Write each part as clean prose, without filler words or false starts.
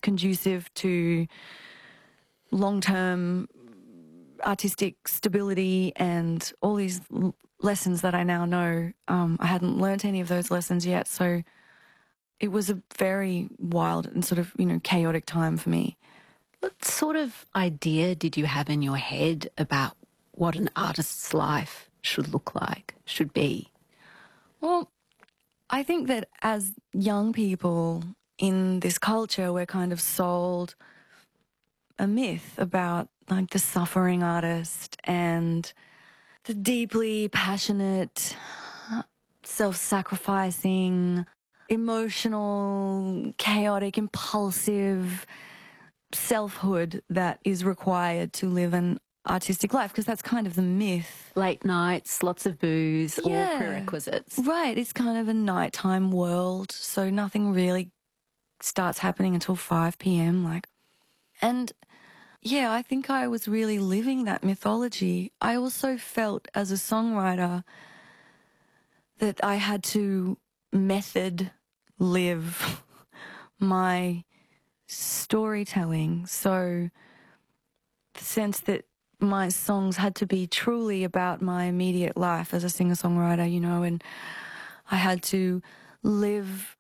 conducive to long-term artistic stability and all these lessons that I now know. I hadn't learnt any of those lessons yet, so it was a very wild and sort of, chaotic time for me. What sort of idea did you have in your head about what an artist's life should look like, should be? Well, I think that as young people in this culture, we're kind of sold a myth about like the suffering artist and the deeply passionate, self-sacrificing, emotional, chaotic, impulsive selfhood that is required to live an artistic life, because that's kind of the myth. Late nights, lots of booze, all prerequisites. Right, it's kind of a nighttime world, so nothing really starts happening until 5 p.m. And yeah, I think I was really living that mythology. I also felt as a songwriter that I had to method live my storytelling. So the sense that my songs had to be truly about my immediate life as a singer-songwriter, and I had to live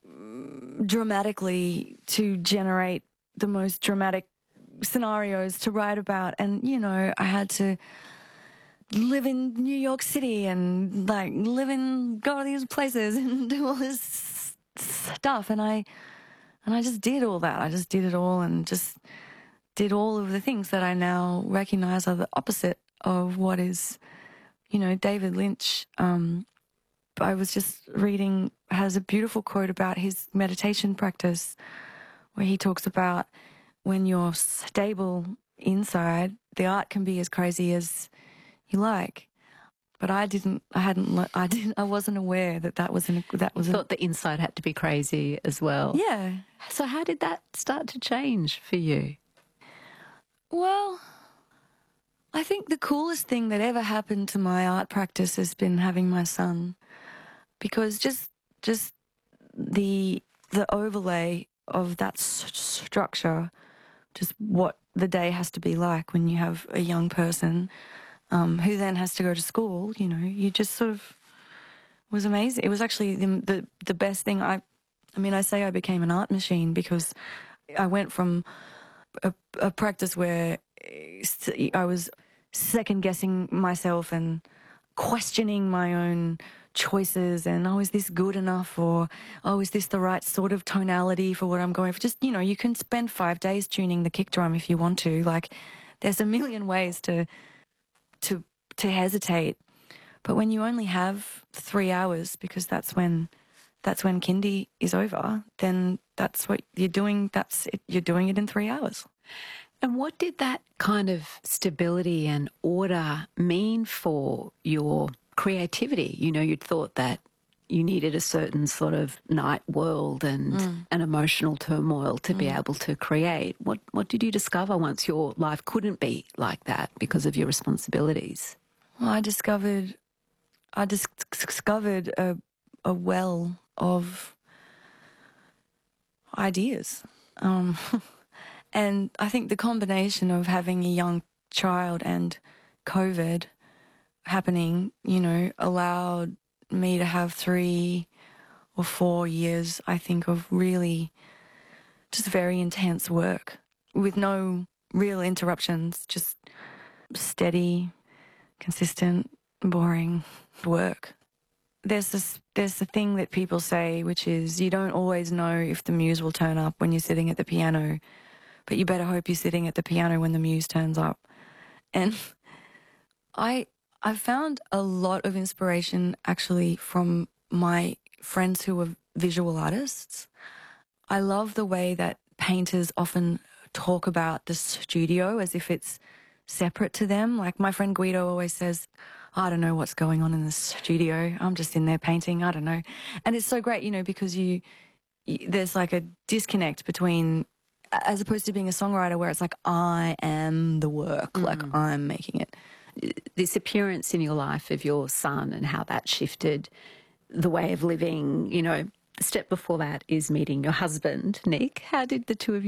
dramatically to generate the most dramatic scenarios to write about. And, I had to live in New York City and go to these places and do all this stuff. And I just did all that. I just did it all and just did all of the things that I now recognize are the opposite of what is, David Lynch. I was just reading, has a beautiful quote about his meditation practice where he talks about when you're stable inside, the art can be as crazy as you like. But I wasn't aware that was thought the inside had to be crazy as well. Yeah. So how did that start to change for you? Well, I think the coolest thing that ever happened to my art practice has been having my son, because just the overlay of that structure, just what the day has to be like when you have a young person who then has to go to school, you just sort of was amazing. It was actually the best thing. I say I became an art machine because I went from a practice where I was second-guessing myself and questioning my own choices and, is this good enough, or, is this the right sort of tonality for what I'm going for? Just, you can spend 5 days tuning the kick drum if you want to. There's a million ways to hesitate. But when you only have 3 hours, because that's when kindy is over, then that's what you're doing. That's it. You're doing it in 3 hours. And what did that kind of stability and order mean for your creativity? You'd thought that you needed a certain sort of night world and an emotional turmoil to be able to create. What did you discover once your life couldn't be like that because of your responsibilities? Well, I discovered a well of ideas. And I think the combination of having a young child and COVID happening, allowed me to have 3 or 4 years, I think, of really just very intense work with no real interruptions, just steady, consistent, boring work. There's the thing that people say, which is you don't always know if the muse will turn up when you're sitting at the piano, but you better hope you're sitting at the piano when the muse turns up. And I found a lot of inspiration actually from my friends who are visual artists. I love the way that painters often talk about the studio as if it's separate to them. Like my friend Guido always says, I don't know what's going on in the studio. I'm just in there painting. I don't know. And it's so great, because there's like a disconnect between, as opposed to being a songwriter where it's like, I am the work, like I'm making it. This appearance in your life of your son and how that shifted the way of living, the step before that is meeting your husband, Nick. How did the two of you